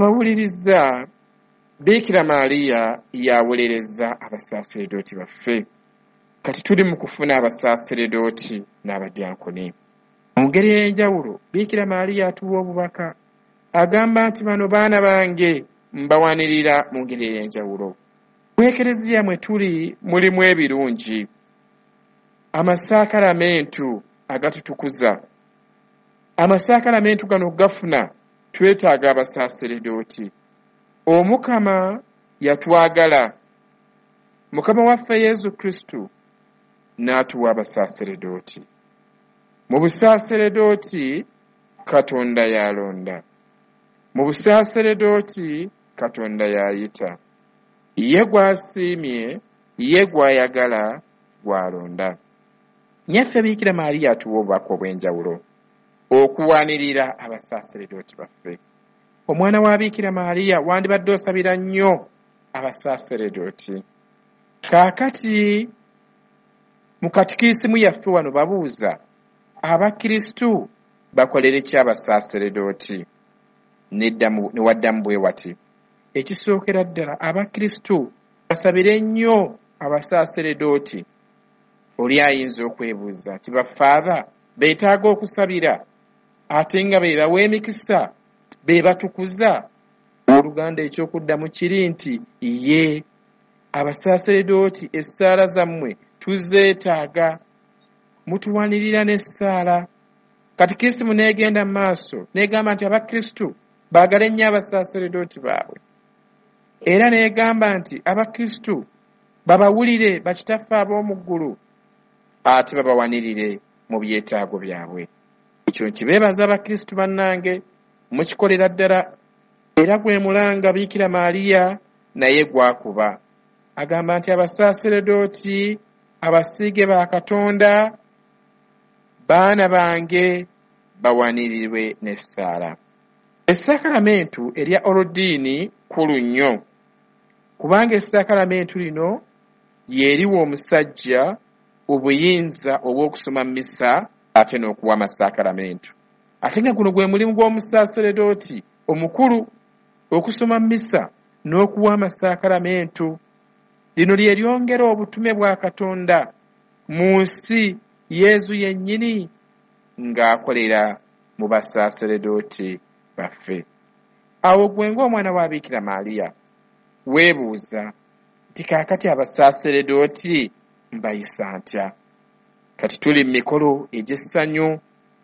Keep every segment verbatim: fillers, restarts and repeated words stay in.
mawuliriza Bikira Maria yawolereza abasaaseredooti baffe. Kati tuli mu kufuna abasaaseredooti n'abadyankoni. Mu ngeri ey'enjawulo Bikira Maria atuwa obubaka. Agamba nti bano baana bange mbawanirira mu ngeri ey'enjawulo. Mu Ekereziya mwe tuli mulimu ebirungi. Amasakaramentu agatutukuza. Amasakaramentu gano gafuna twetaaga abasaaseredooti. Omukama yatwagala. Mukama waffe Yesu Kristo n'atuwa abasaaseredooti. Mu busaaseredooti Katonda yalonda. Mu busaaseredooti Katonda yayita. Ye gwasiimye, ye gwayagala, gwalonda. Nyaffe Bikira Maria atuwa obubaka obw'enjawulo okuwanirira abasaaseredooti baffe. Omwana wa Bikira Maria wandibadde osabira nnyo abasaaseredooti. Kaakati mu katikisimu yaffe wano babuuza abakristu bakolere ki abasaaseredooti? Ne waddamu bwe wati. Ekisookera ddala abakristu basabire nnyo abasaaseredooti. Oli ayinza okwebuuza nti bafaaba beetaaga okusabira ate nga be bawa emikisa be batukuza? Oluganda ekyokuddamu kiri nti ye abasaaseredooti essaala zammwe tuzeetaaga. Mutuwanirira n'essaala. Katikisimu n'egenda mu maaso n'egamba nti abakristu baagale nnyo abasaaseredooti baabwe. Era n'egamba nti abakristu babawulire bakitaffe ab'omu ggulu ate babawanirire mu byetaago byabwe. Ekyo nkibeebaza abakristu bannange mukikolera ddala. Era gwe mulanga Bikira Maria naye gwakuba. Agamba nti abasaaseredooti abasiige ba Katonda baana bange bawanirirwe n'essaala. Essakaramentu erya olodiini kkulu nnyo kubanga essakaramentu lino lyeriwa omusajja obuyinza obw'okusoma mmisa ate n'okuwa amasakaramentu. Ate nga guno gwe mulimu gw'omusaaseredooti omukulu, okusoma mmisa n'okuwa amasakaramentu. Lino lye lyongera obutume bwa Katonda mu nsi Yesu yennyini ng'akolera mu basaaseredooti baffe. Awo gwe ng'omwana wa Bikira Maria weebuuza nti kaakati abasaaseredooti mbayisa ntya? Kati tuli mu mikolo egy'essanyu,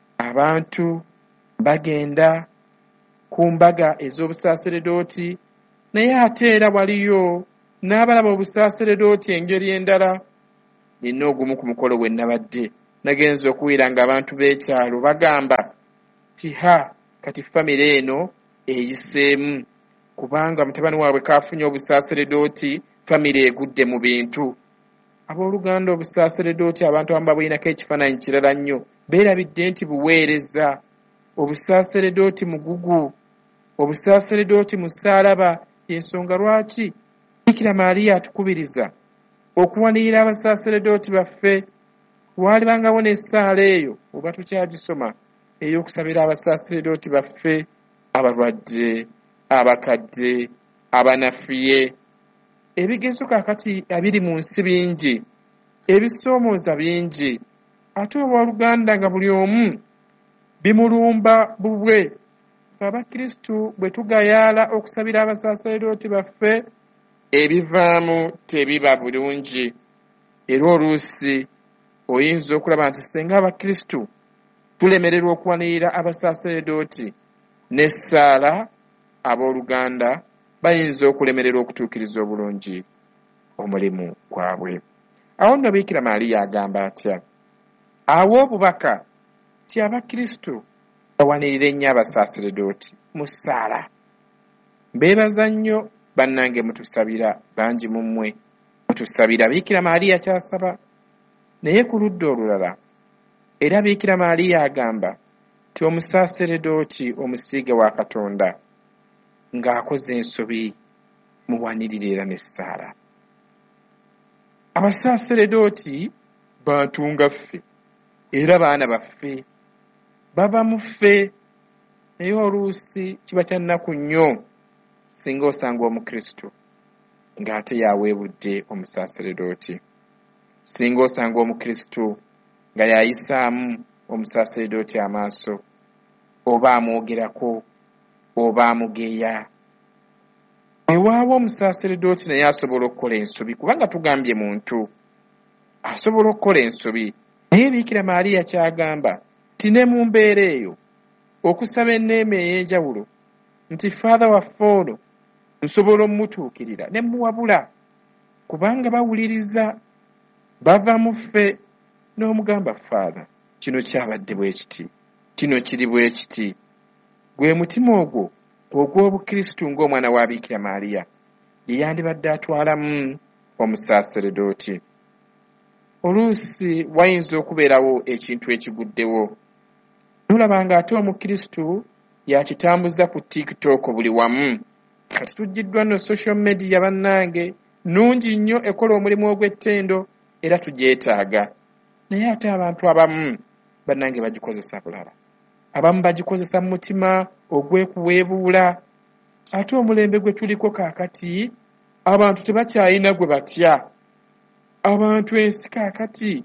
abantu bagenda ku mbaga ez'obusaaseredooti, naye ate era waliyo n'abalaba obusaaseredooti engeri endala. Nina ogumu ku mukolo gwe nabadde nagenza okuwira ng'abantu b'ekyalo bagamba ti ha kati famire eno eyiseemu kubanga mutabani waabwe kaafunye obusaaseredooti, famire egudde mu bintu. Abooluganda obusaaseredooti abantu abamu babuyinako ekifaananyi kirala nnyo. Beerabidde nti buweereza. Obusaaseredooti mugugu, obusaaseredooti musaalaba. Ensonga lwaki Bikira Maria atukubiriza okuwanirira abasaaseredooti baffe. Waalibangawo n'essaala eyo oba tukyagisoma ey'okusabira abasaaseredooti baffe abalwadde, abakadde, abanafuye. Ebigezo kaakati abiri mu nsi bingi, ebisoomooza bingi, ate obooluganda nga buli omu bimulumba bubwe. Abakristu bwe tugayaala okusabira abasaaseredooti baffe ebivaamu tebiba bulungi. Era oluusi oyinza okulaba nti singa abakristu tulemererwa okuwanirira abasaaseredooti n'essaala, abooluganda bayinza okulemererwa okutuukiriza obulungi omulimu gwabwe. Awo nno Bikira Maria agamba atya? Awo obubaka ti abakristu bawanirire nnyo abasaaseredooti mu ssaala. Mbeebaza nnyo bannange, mutusabira bangi mu mmwe, mutusabira. Bikira Maria kyasaba, naye ku ludda olulala era Bikira Maria agamba ti omusaaseredooti omusiige wa Katonda ng'akoze ensobi muwanirire era n'essaala. Abasaaseredooti bantu nga ffe era baana baffe, baba mu ffe, naye oluusi kiba kya nnaku nnyo singa osanga omukristo ng'ate yaweebudde omusaaseredooti, singa osanga omukristo nga yayisaamu omusaaseredooti amaaso, oba amwogerako oba amugeya, ewaawo omusaaseredooti naye asobola okukola ensobi, kubanga tugambye muntu asobola okukola ensobi. Naye Biikira Maaliya kyagamba nti ne mu mbeera eyo okusaba enneema ey'enjawulo nti Father waffe ono nsobola omutuukirira ne muwabula, kubanga bawuliriza bava mu ffe n'omugamba Father, kino kyabadde bwe kiti, kino kiri bwe kiti. Gwe mutima ogwo ogw'obukristu ng'omwana wa Biikira Maaliya ye yandibadde atwalamu omusaaseredooti. Oluusi wayinza okubeerawo ekintu ekiguddewo, nolaba ng'ate omukristu yakitambuza ku TikTok buli wamu. Kati tujjiddwa no social media bannange nungi nnyo, ekola omulimu ogw'ettendo era tugyetaaga. Naye ate abantu abamu bannange bagikozesa bulala, abamu bagikozesa mu mutima ogw'ekuweebuula. Ate omulembe gwe tuliko kaakati abantu tebakyalina gwe batya. Abantu ensi kaakati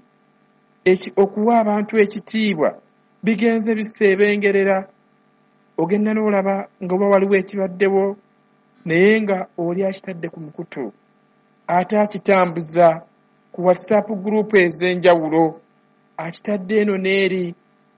okuwa abantu ekitiibwa bigenze biseebengerera. Ogenda n'olaba nga oba waliwo ekibaddewo naye nga oli akitadde ku mukutu, ate akitambuza ku WhatsApp group ez'enjawulo, akitadde eno n'eri.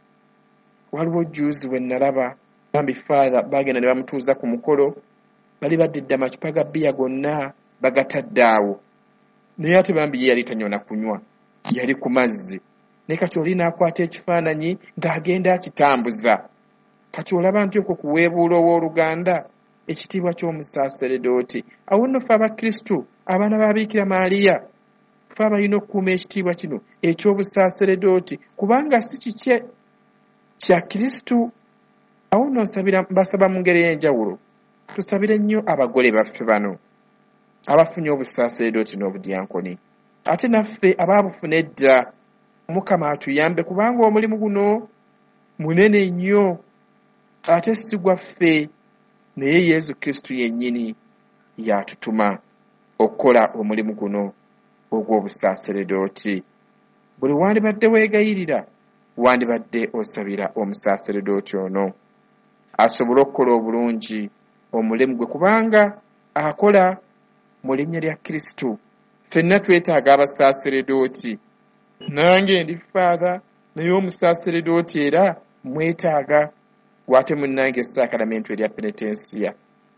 Waliwo juuzi we nalaba bambi Father bagenda ne bamutuuza ku mukolo, bali baddidde amacupa ga bbiya gonna bagatadde awo, naye ate bambi ye yali tanyona kunywa, yali ku mazzi. Naye kati oli n'akwata ekifaananyi ng'agenda akitambuza. Kati olaba nti okwo kuweebuula ow'oluganda ekitiibwa ky'omusaaseredooti. Awo nno ffe abakristu abaana ba Biikira Maaliya ffe abalina okukuuma ekitiibwa kino eky'obusaaseredooti, kubanga si kikye kya Kristu. Awo nno nsabira mbasaba mu ngeri ey'enjawulo tusabire nnyo abagole baffe bano abafunye obusaaseredooti n'obudyankoni, ate naffe abaabufuna edda, Mukama atuyambe, kubanga omulimu guno munene nnyo, ate si gwaffe naye Yesu Kristu yennyini yatutuma okukola omulimu guno ogw'obusaaseredooti. Buli wandibadde weegayirira, wandibadde osabira omusaaseredooti ono asobole okukola obulungi omulimu gwe, kubanga akola mu linnya lya Kristu. Ffenna twetaaga abasaaseredooti. Nange ndi Father naye omusaaseredooti era mwetaaga. Wate munnange essaakalamentu erya penetensiya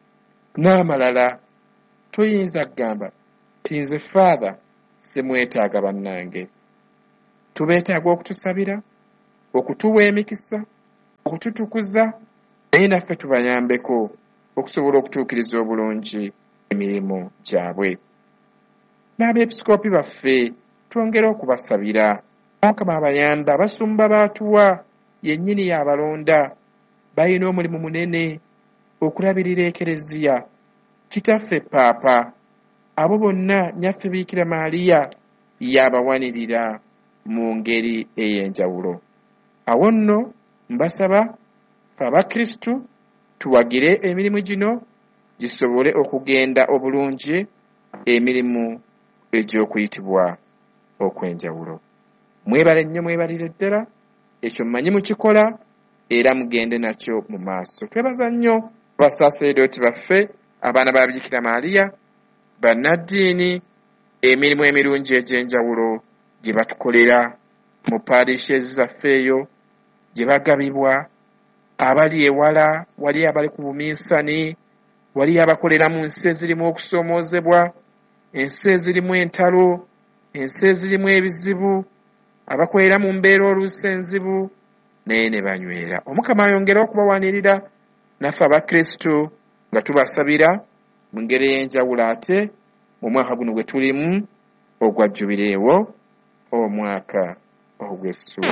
n'amalala toyinza kugamba ti nze Father simwetaaga bannange. Tubeetaaga okutusabira, okutuwa emikisa, okututukuza, naye naffe tubayambeko okusobola okutuukiriza obulungi emirimu gyabwe. N'abeepisikoopi baffe twongere okubasabira. Mukama abayamba, abasumba baatuwa yennyini y'abalonda, balina omulimu munene okulabirira ekereziya. Kitaffe Paapa, abo bonna nnyaffe Biikira Maaliya yabawanirira mu ngeri ey'enjawulo. Awo nno mbasaba ffe abakristu tuwagire emirimu gino gisobole okugenda obulungi, emirimu egy'okuyitibwa okw'enjawulo. Mwebale nnyo, mwebalire ddala, ekyo mmanyi mukikola era mugende nakyo mu maaso. Twebaza nnyo abasaaseredooti baffe, abaana ba Biikira Maaliya, bannaddiini, emirimu emirungi egy'enjawulo gye batukolera mu parishes zaffe eyo, gye bagabibwa, abali ewala, wali abali ku buminsani, wali abakolera mu nsi ezirimu okusoomoozebwa, ensi ezirimu entalo, ensi ezirimu ebizibu, abakolera mu mbeera oluusi enzibu, naye ne banywera. Omukama ayongera okubawanirira, naffe abakristu nga tubasabira mu ngeri ey'enjawulo. Ate mu mwaka guno gwe tulimu ogwa Jubireewo, omwaka ogw'essuubi.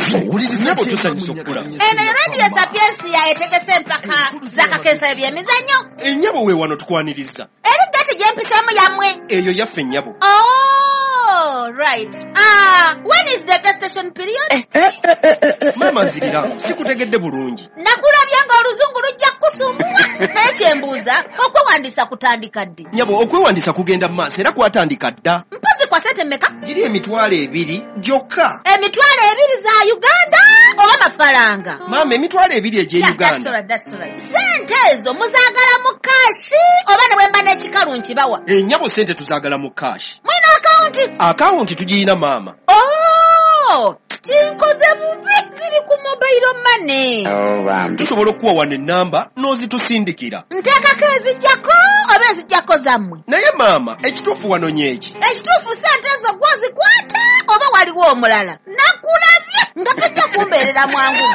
Eno Radio Sapiensia etegese empaka z'akakensa eby'emizannyo. Ennyabo we wano tukwaniriza. Eri date gye mpisemu yammwe. Eyo yaffe ennyabo. Oh, right. Ah, when is the gas station period? Mama nzirira, sikutegedde bulungi. Nakulabya nga oluzungu lujja kusumbuwa. Naye kyembuuza, okwe okwewandiisa kutandika ddi? Nyabo okwewandiisa kugenda mu maaso era kwatandika dda. Mpozi kwa sente mmeka? Giri emitwalo ebiri gyokka. Emitwalo ebiri za Uganda oba mafaranga? Maama emitwalo ebiri egye Yeah, that's Uganda. right, that's right. Sente ezo muzaagala mu kaashi oba ne bwe mba n'ekikalu nkibawa? E Nyabo sente tuzaagala mu kaashi. Mwina akawunti? Akawunti tugiyina maama. Oh, kinkoze bubi ziri ku mobile money. Oh, Tusobola okuwa wano ennamba n'ozitusindikira. Nteekako ezijjako oba ezijjako zammwe? Naye maama ekituufu wano nyeeki. Ekituufu sente ezo gw'ozikwata oba waliwo omulala? Nakulabye nga tojja kumbeerera mwangu.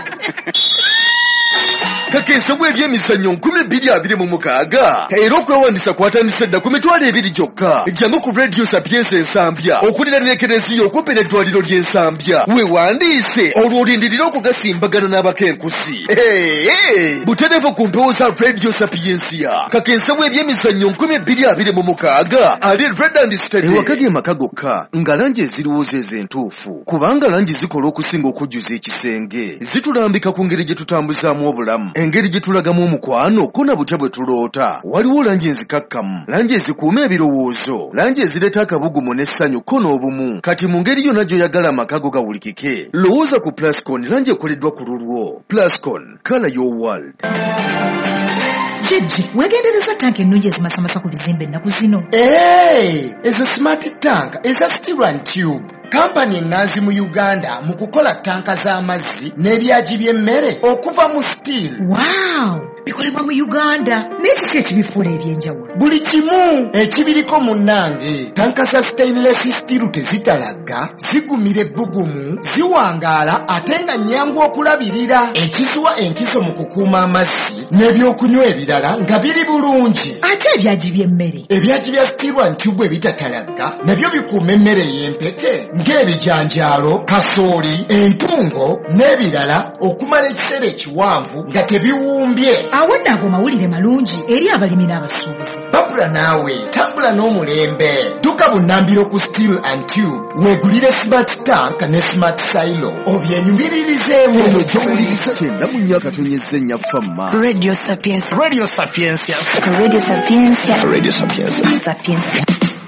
Kakensa bw'ebyemizannyo nkumi bbiri abiri mu mukaaga era okwewandiisa kwatandise dda ku mitwalo ebiri gyokka. Jjangu ku Radio Sapienza Ensambya okulira n'ekereziya okumpi n'eddwaliro ly'Ensambya. Weewandiise olwo olindirira okugasimbagana n'abakenkusi. Hey, butereevu ku mpewo za Radio Sapienza. Kakensa bw'ebyemizannyo nkumi bbiri abiri mu mukaaga ali Red and Steady. Ewakali amaka gokka nga langi eziriwooza ez'entuufu kubanga langi zikola okusinga okujjuza ekisenge. Zitulambika ku ngeri gye tutambuzaamu obulamu, engeri gye tulagamu omukwano ko na butya bwe tuloota. Waliwo langi enzikakkamu, langi ezikuuma ebirowoozo, langi ezireeta akabugumu n'essanyu ko n'obumu. Kati mu ngeri yonna gy'oyagala amaka go gawulikike, lowooza ku Plascon, langi ekoleddwa ku lulwo. Plascon, color your world. Jijji, wegendereza tanka ennungi ezimasamasa ku bizimbe ennaku zino. Hey, ezo smart tank eza Steel and Tube. Kampani enganzi mu Uganda mu kukola tanka z'amazzi n'ebyagi by'emmere okuva mu steel. Wow, bikolebwa mu Uganda. N'ekiki ekibifuula ebyenjawulo? Buli kimu ekibiriko munnange. Tanka za stainless steel tezitalagga, zigumira ebbugumu, ziwangaala ate nga nnyangu okulabirira. Ekizuwa enkizo mu kukuuma amazzi n'ebyokunywa ebirala nga biri bulungi. Ate ebyagi by'emmere? Ebyagi bya Steel and Tube ebitatalagga nabyo bikuuma emmere y'empeke ng'ebijanjaalo, kasooli, entungo n'ebirala okumala ekiseera ekiwanvu nga tebiwumbye. Awo nno ago mawulire malungi eri abalimi n'abasuubuzi. Babula naawe tambula n'omulembe. Tuka bunnambiro ku Steel and Tube weegulire smart tank ne smart silo obyenyumiririzemu. Eno gy'owuliriza kyenda mu nnyo akatonyezza ennyaffa mma. Radio Sapienza. Radio Sapienza. Radio Sapienza. Radio Sapienza. Sapienza.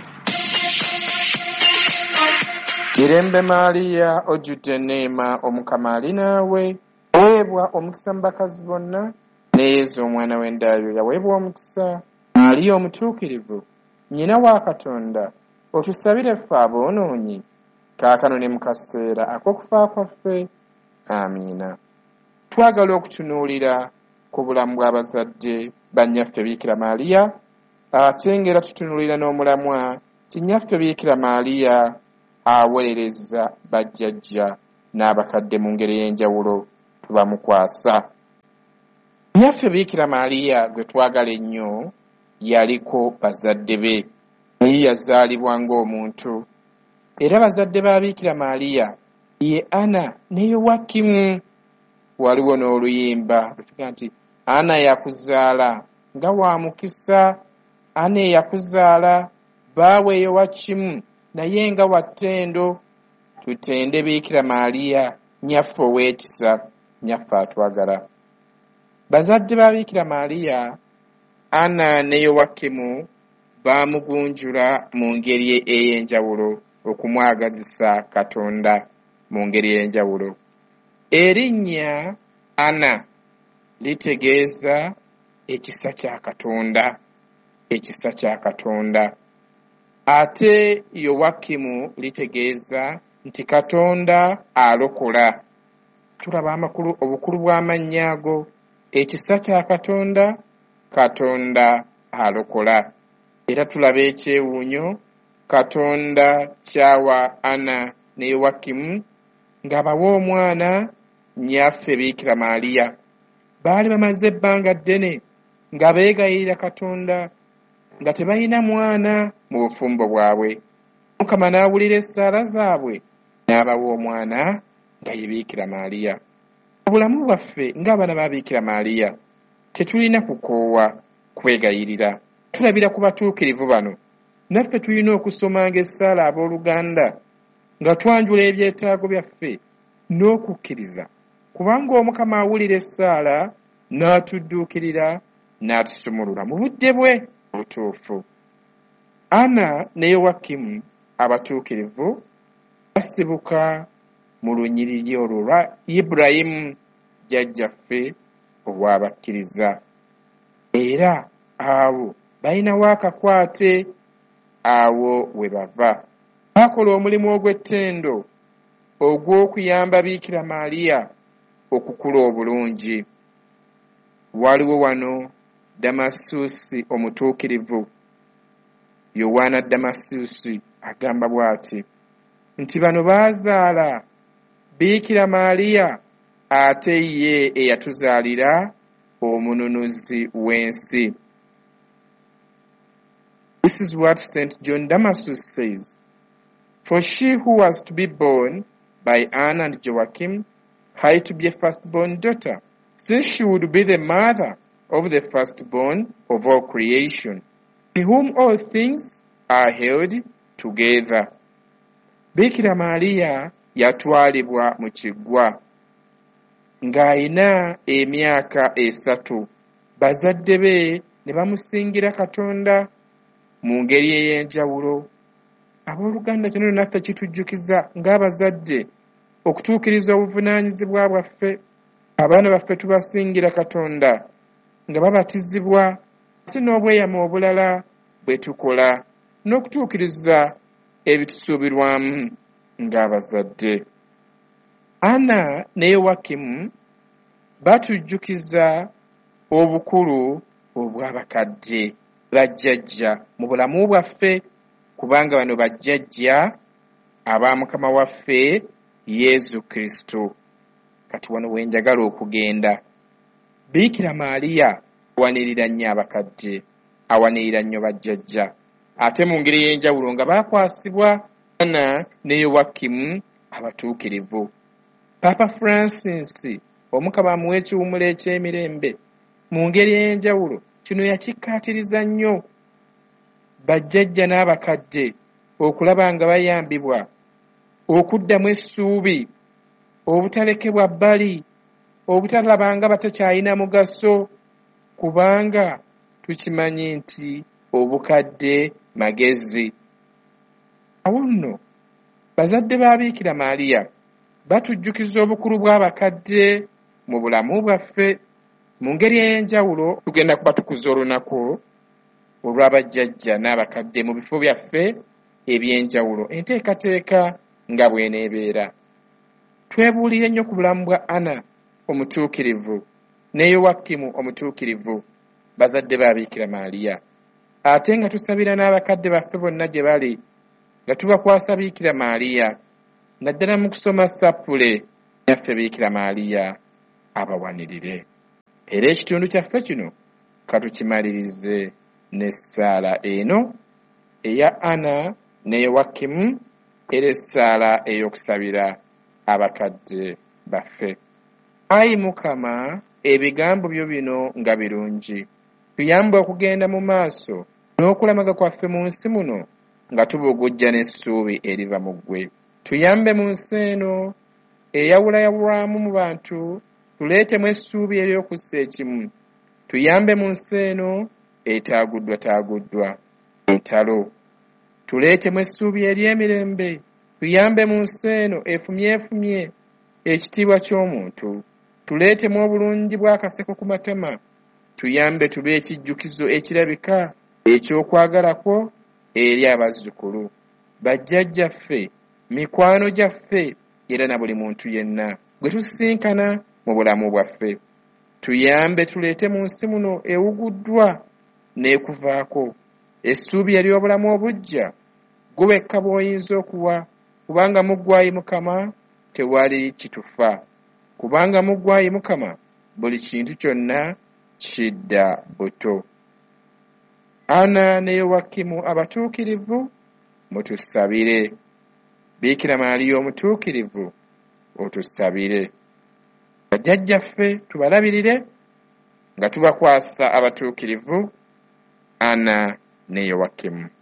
Mirembe Maria ojjudde enneema, Omukama ali naawe. Weebwa omukisa mu bakazi bonna, ne Yesu omwana w'endaayo yaweebwa omukisa. Mariya omutuukirivu, nnyina wa Katonda, otusabire ffe aboonoonyi, kaakano ne mu kaseera ak'okufa kwaffe. Amiina. Twagala okutunuulira ku bulamu bw'abazadde bannyaffe Biikira Mariya, ate ng'era tutunuulira n'omulamwa ti nnyaffe Biikira Mariya aweerereza bajjajja n'abakadde mu ngeri y'enjawulo tubamukwasa. Nnyaffe Biikira Mariya gwe twagala ennyo yaliko bazadde be, naye yazaalibwa ng'omuntu. Era bazadde ba Biikira Mariya ye Ana ne Yowakimu. Waliwo n'oluyimba lutuga nti Ana yakuzaala nga wa mukisa, Ana yakuzaala baawe Yowakimu naye nga wa ttendo. Tutende Biikira Mariya, nnyaffe oweekisa, nnyaffe atwagala. Bazadde ba Biikira Mariya, Ana ne Yowakimu baamugunjula mu ngeri ey'enjawulo okumwagazisa Katonda mu ngeri ey'enjawulo. Erinnya Ana litegeeza ekisa kya Katonda, ekisa kya Katonda. Ate Yowakimu litegeeza nti Katonda alokola. Tulaba amakulu obukulu bw'amannya ago, ekisa kya Katonda, Katonda alokola. Era tulaba ekyewuunyo, Katonda kyawa Ana ne Yowakimu ng'abawa omwana nnyaffe Biikira Mariya. Baali bamaze ebbanga ddene nga beegayirira Katonda nga tebalina mwana mu bufumbo bwabwe. Mukama n'awulira essaala zaabwe n'abawa omwana nga ye Biikira Mariya. Obulamu bwaffe ng'abaana ba Biikira Mariya tetulina kukoowa kwegayirira. Tulabira ku batuukirivu bano. Naffe tulina okusomanga essaala abooluganda nga twanjula ebyetaago byaffe n'okukkiriza, kubanga Omukama awulira essaala n'atudduukirira n'atusumulula mu budde bwe obutuufu. Ana ne Yowakimu abatuukirivu basibuka mu lunyiriri olwo lwa Ibulayimu jjajjaffe olw'abakkiriza, era abo balinawo akakwate awo we bava. Bakola omulimu ogw'ettendo ogw'okuyamba Biikira Maaliya okukula obulungi. Waliwo wano Damasuusi omutuukirivu. Yowaana Damasuusi agamba bw'ati nti bano baazaala Biikira Maaliya ate ye eyatuzaalira omununuzi w'ensi. This is what Saint John Damasus says. For she who was to be born by Anna and Joachim had to be a firstborn daughter, since she would be the mother of the firstborn of all creation, in whom all things are held together. Bikira Maaliya yatwalibwa mu kiggwa ng'alina emyaka esatu. Bazadde be ne bamusingira Katonda mu ngeri ey'enjawulo. Abooluganda kino naffe kitujjukiza ng'abazadde okutuukiriza obuvunaanyizibwa bwaffe. Abaana baffe tubasingira Katonda nga babatizibwa, ate n'obweyamo obulala bwe tukola n'okutuukiriza ebitusuubirwamu ng'abazadde. Ana ne Yowakimu batujjukiza obukulu obw'abakadde bajjajja mu bulamu bwaffe, kubanga bano bajjajja aba Mukama waffe Yesu Kristo. Kati wano wenjagala okugenda, Biikira Maaliya awanirira nnyo abakadde, awanirira nnyo bajjajja, ate mu ngeri y'enjawulo nga baakwasibwa Ana ne Yowakimu abatuukirivu. Papa Francis Omukama amuwe ekiwummulo eky'emirembe, mu ngeri ey'enjawulo kino yakikkaatiriza nnyo bajjajja n'abakadde okulaba nga bayambibwa okuddamu essuubi, obutalekebwa bbali, obutalaba nga batakyalina mugaso, kubanga tukimanyi nti obukadde magezi. Awo nno bazadde ba Biikira Maaliya batujjukiza obukulu bw'abakadde mu bulamu bwaffe. Mu ngeri ey'enjawulo tugenda kubatukuza olunaku olw'abajjajja n'abakadde mu bifo byaffe eby'enjawulo, enteekateeka nga bw'eneebeera. Twebuulire nnyo ku bulamu bwa Ana omutuukirivu ne Yowakimu omutuukirivu, bazadde ba Biikira Maaliya, ate nga tusabira n'abakadde baffe bonna gye bali, nga tubakwasa Biikira Maaliya, naddala mu kusoma sappule yaffe Biikira Maaliya abawanirire. Era ekitundu kyaffe kino katukimalirize n'essaala eno eya Ana ne Yowakimu, era essaala ey'okusabira abakadde baffe. Ayi Mukama, ebigambo byo bino nga birungi, tuyambe okugenda mu maaso n'okulamaga kwaffe mu nsi muno nga tubugujja n'essuubi eriva mu ggwe. Tuyambe mu nsi eno eyawulayawulwamu mu bantu, tuleetemu essuubi ery'okussa ekimu. Tuyambe mu nsi eno etaaguddwa taaguddwa entalo, tuleetemu essuubi ery'emirembe. Tuyambe mu nsi eno efumyefumye ekitiibwa ky'omuntu, tuleetemu obulungi bw'akaseko ku matama. Tuyambe tube ekijjukizo ekirabika eky'okwagala kwo eri abazzukulu, bajjajjaffe, mikwano gyaffe, era na buli muntu yenna gwe tusisinkana mu bulamu bwaffe. Tuyambe tuleete mu nsi muno ewuguddwa n'ekuvaako essuubi ery'obulamu obujja, gubekka bw'oyinza okuwa, kubanga muggwaayi Mukama tewali kitufa, kubanga muggwaayi Mukama buli kintu kyonna kidda buto. Ana ne Yowakimu abatuukirivu, mutusabire. Biikira Maaliya omutuukirivu, otusabire. Bajjajjaffe tubalabirire nga tubakwasa abatuukirivu Ana ne Yowakimu.